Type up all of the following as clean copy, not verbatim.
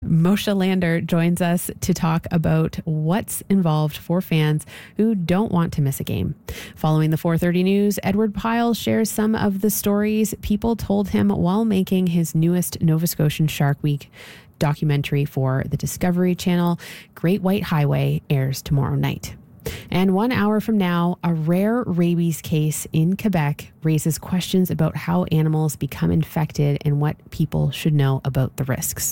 Moshe Lander joins us to talk about what's involved for fans who don't want to miss a game. Following the 4:30 news, Edward Pyle shares some of the stories people told him while making his newest Nova Scotian Shark Week documentary for the Discovery Channel. Great White Highway airs tomorrow night. And 1 hour from now, a rare rabies case in Quebec raises questions about how animals become infected and what people should know about the risks.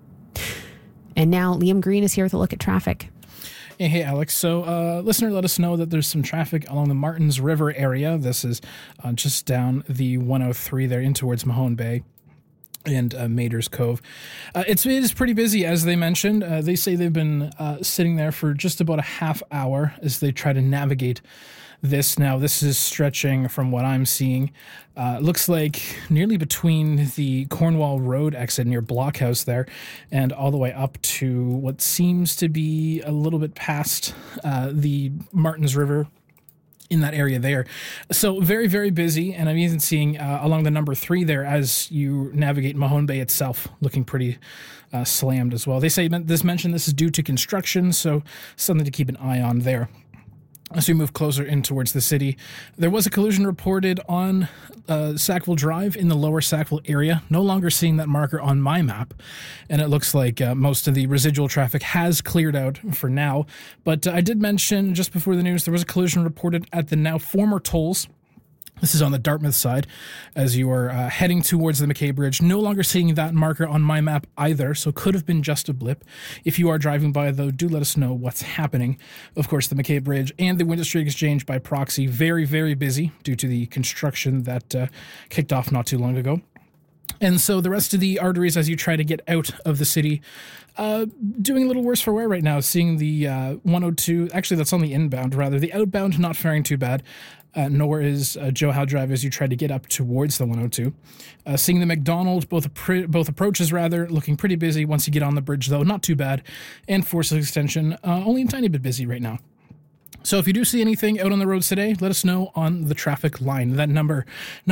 And now Liam Green is here with a look at traffic. Hey, Alex. So, listener, let us know that there's some traffic along the Martins River area. This is just down the 103 there in towards Mahone Bay and Mater's Cove. It is pretty busy, as they mentioned. They say they've been sitting there for just about a half hour as they try to navigate this. Now, this is stretching from what I'm seeing. Looks like nearly between the Cornwall Road exit near Blockhouse there and all the way up to what seems to be a little bit past the Martins River in that area there. So very, very busy. And I'm even seeing along the number 3 there as you navigate Mahone Bay itself, looking pretty slammed as well. They say this is due to construction, so something to keep an eye on there. As we move closer in towards the city, there was a collision reported on Sackville Drive in the lower Sackville area. No longer seeing that marker on my map, and it looks like most of the residual traffic has cleared out for now. But I did mention just before the news there was a collision reported at the now former tolls. This is on the Dartmouth side as you are heading towards the McKay Bridge. No longer seeing that marker on my map either, so could have been just a blip. If you are driving by, though, do let us know what's happening. Of course, the McKay Bridge and the Winter Street Exchange by proxy, very, very busy due to the construction that kicked off not too long ago. And so the rest of the arteries, as you try to get out of the city, doing a little worse for wear right now. Seeing the 102, actually that's on the inbound, rather. The outbound not faring too bad. Nor is Joe Howe Drive as you try to get up towards the 102. Seeing the McDonald, both approaches rather, looking pretty busy. Once you get on the bridge, though, not too bad. And Forces Extension, only a tiny bit busy right now. So if you do see anything out on the roads today, let us know on the traffic line. That number,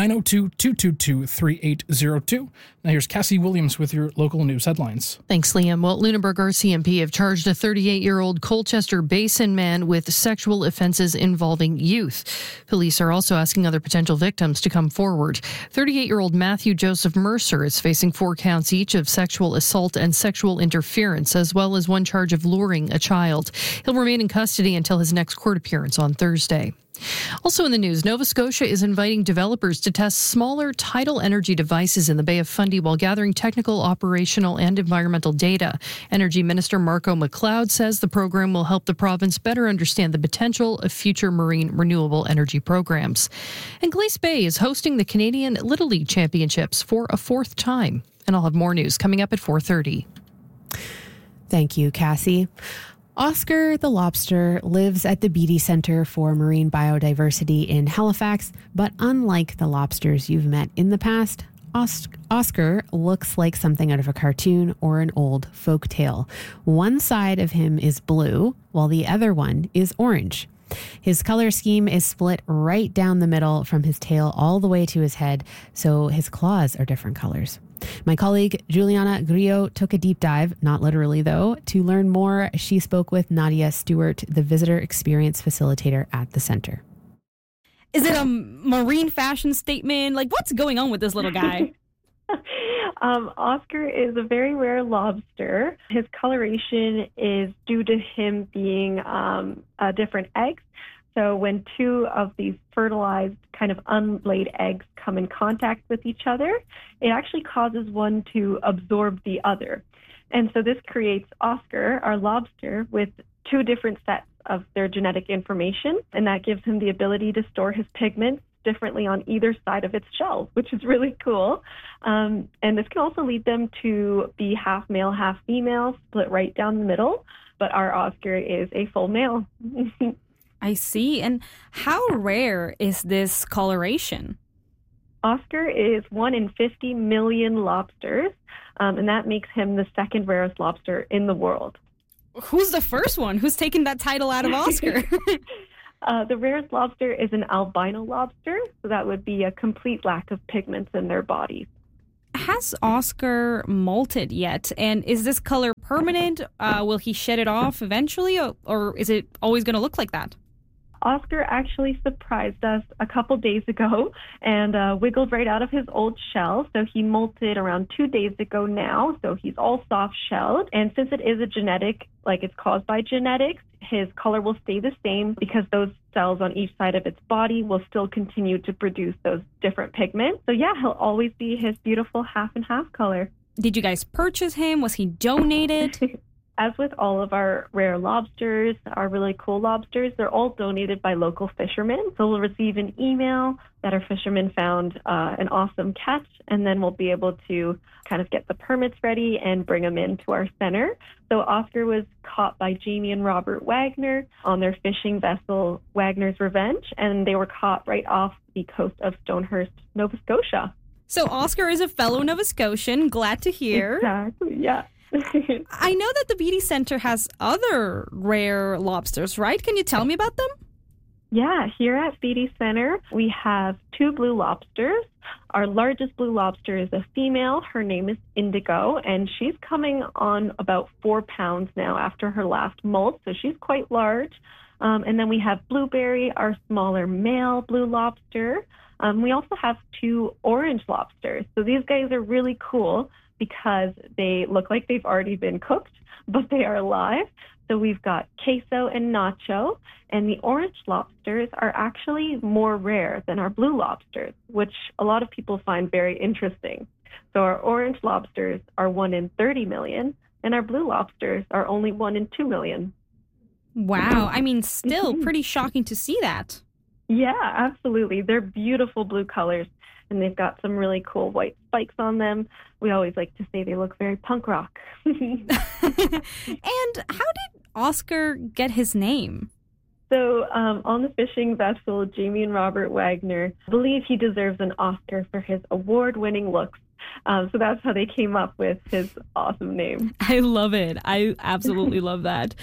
902-222-3802. Now here's Cassie Williams with your local news headlines. Thanks, Liam. Well, Lunenburg RCMP have charged a 38-year-old Colchester Basin man with sexual offenses involving youth. Police are also asking other potential victims to come forward. 38-year-old Matthew Joseph Mercer is facing 4 counts each of sexual assault and sexual interference, as well as 1 charge of luring a child. He'll remain in custody until his next court appearance on Thursday. Also in the news, Nova Scotia is inviting developers to test smaller tidal energy devices in the Bay of Fundy while gathering technical, operational, and environmental data. Energy Minister Marco McLeod says the program will help the province better understand the potential of future marine renewable energy programs. And Glace Bay is hosting the Canadian Little League Championships for a 4th time. And I'll have more news coming up at 4:30. Thank you, Cassie. Oscar the lobster lives at the Beatty Centre for Marine Biodiversity in Halifax, but unlike the lobsters you've met in the past, Oscar looks like something out of a cartoon or an old folk tale. One side of him is blue, while the other one is orange. His color scheme is split right down the middle from his tail all the way to his head, so his claws are different colors. My colleague Juliana Grillo took a deep dive, not literally though. To learn more, she spoke with Nadia Stewart, the visitor experience facilitator at the center. Is it a marine fashion statement? Like, what's going on with this little guy? Oscar is a very rare lobster. His coloration is due to him being different eggs. So when 2 of these fertilized kind of unlaid eggs come in contact with each other, it actually causes one to absorb the other. And so this creates Oscar, our lobster, with 2 different sets of their genetic information, and that gives him the ability to store his pigments differently on either side of its shell, which is really cool. And this can also lead them to be half male, half female, split right down the middle. But our Oscar is a full male. I see. And how rare is this coloration? Oscar is 1 in 50 million lobsters, and that makes him the 2nd rarest lobster in the world. Who's the first one? Who's taking that title out of Oscar? The rarest lobster is an albino lobster, so that would be a complete lack of pigments in their bodies. Has Oscar molted yet? And is this color permanent? Will he shed it off eventually, or is it always going to look like that? Oscar actually surprised us a couple days ago and wiggled right out of his old shell. So he molted around 2 days ago now. So he's all soft shelled. And since it is a genetic, like it's caused by genetics, his color will stay the same because those cells on each side of its body will still continue to produce those different pigments. So yeah, he'll always be his beautiful half and half color. Did you guys purchase him? Was he donated? As with all of our rare lobsters, our really cool lobsters, they're all donated by local fishermen. So we'll receive an email that our fishermen found an awesome catch, and then we'll be able to kind of get the permits ready and bring them into our center. So Oscar was caught by Jamie and Robert Wagner on their fishing vessel, Wagner's Revenge, and they were caught right off the coast of Stonehurst, Nova Scotia. So Oscar is a fellow Nova Scotian. Glad to hear. Exactly, yeah. I know that the Beatty Center has other rare lobsters, right? Can you tell me about them? Yeah, here at Beatty Center, we have 2 blue lobsters. Our largest blue lobster is a female. Her name is Indigo, and she's coming on about 4 pounds now after her last molt, so she's quite large. And then we have Blueberry, our smaller male blue lobster. We also have 2 orange lobsters. So these guys are really cool because they look like they've already been cooked, but they are alive. So we've got Queso and Nacho, and the orange lobsters are actually more rare than our blue lobsters, which a lot of people find very interesting. So our orange lobsters are 1 in 30 million, and our blue lobsters are only 1 in 2 million. Wow. I mean, still pretty shocking to see that. Yeah, absolutely. They're beautiful blue colors, and they've got some really cool white spikes on them. We always like to say they look very punk rock. And how did Oscar get his name? So on the fishing vessel, Jamie and Robert Wagner believe he deserves an Oscar for his award-winning looks. So that's how they came up with his awesome name. I love it. I absolutely love that.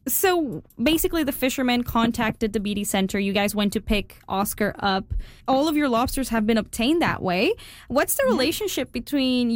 So basically the fishermen contacted the Beatty Center. You guys went to pick Oscar up. All of your lobsters have been obtained that way. What's the relationship between,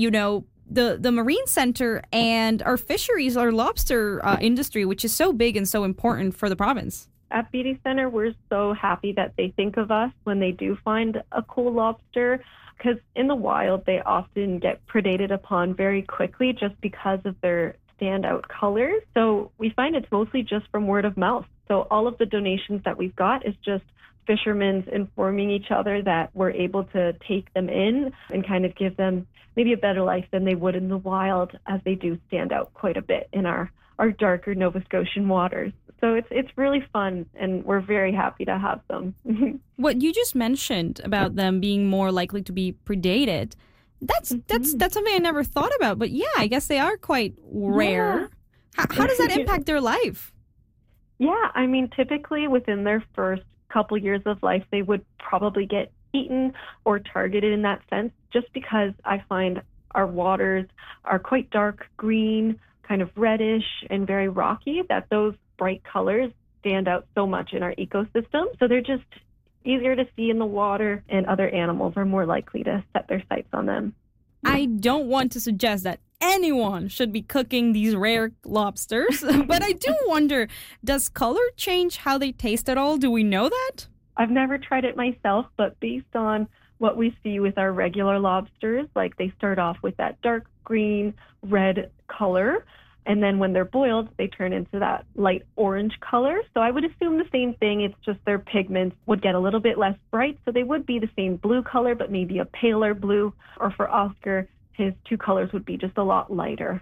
the Marine Center and our fisheries, our lobster industry, which is so big and so important for the province? At Beatty Center, we're so happy that they think of us when they do find a cool lobster, because in the wild, they often get predated upon very quickly just because of their standout colors. So we find it's mostly just from word of mouth. So all of the donations that we've got is just fishermen informing each other that we're able to take them in and kind of give them maybe a better life than they would in the wild, as they do stand out quite a bit in our darker Nova Scotian waters. So it's really fun, and we're very happy to have them. What you just mentioned about them being more likely to be predated, that's something I never thought about. But yeah, I guess they are quite rare. Yeah. How does that impact their life? Yeah, I mean, typically within their first couple years of life, they would probably get eaten or targeted in that sense, just because I find our waters are quite dark green, kind of reddish and very rocky, that those bright colors stand out so much in our ecosystem. So they're just easier to see in the water, and other animals are more likely to set their sights on them. I don't want to suggest that anyone should be cooking these rare lobsters, but I do wonder, does color change how they taste at all? Do we know that? I've never tried it myself, but based on what we see with our regular lobsters, like they start off with that dark green, red color, and then when they're boiled, they turn into that light orange color. So I would assume the same thing. It's just their pigments would get a little bit less bright. So they would be the same blue color, but maybe a paler blue. Or for Oscar, his 2 colors would be just a lot lighter.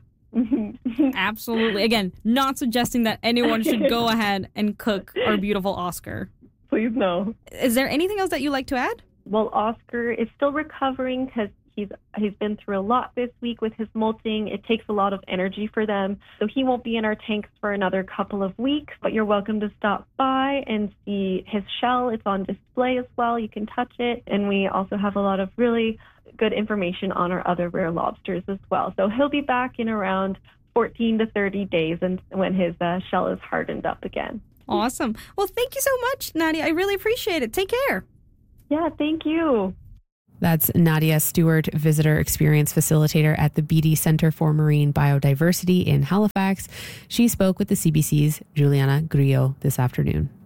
Absolutely. Again, not suggesting that anyone should go ahead and cook our beautiful Oscar. Please no. Is there anything else that you'd like to add? Well, Oscar is still recovering because he's been through a lot this week with his molting. It takes a lot of energy for them. So he won't be in our tanks for another couple of weeks, but you're welcome to stop by and see his shell. It's on display as well. You can touch it. And we also have a lot of really good information on our other rare lobsters as well. So he'll be back in around 14 to 30 days and when his shell is hardened up again. Awesome. Well, thank you so much, Nadia. I really appreciate it. Take care. Yeah, thank you. That's Nadia Stewart, Visitor Experience Facilitator at the Beatty Center for Marine Biodiversity in Halifax. She spoke with the CBC's Juliana Grillo this afternoon.